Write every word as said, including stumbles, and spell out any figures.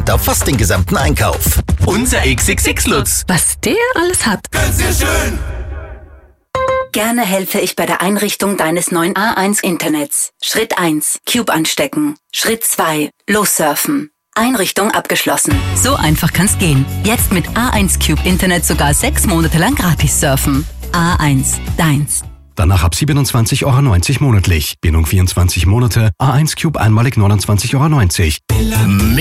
auf fast den gesamten Einkauf. Unser X X X-Lutz. Was der alles hat. Ganz sehr schön. Gerne helfe ich bei der Einrichtung deines neuen A eins Internets. Schritt eins. Cube anstecken. Schritt zwei. Lossurfen. Einrichtung abgeschlossen. So einfach kann's gehen. Jetzt mit A eins Cube Internet sogar sechs Monate lang gratis surfen. A eins, deins. Danach ab siebenundzwanzig Euro neunzig monatlich. Bindung vierundzwanzig Monate. A eins Cube einmalig neunundzwanzig Euro neunzig.